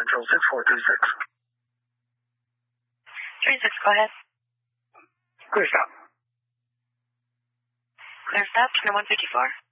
Central 6436. 36, go ahead. Clear stop. Clear stop, turn 154.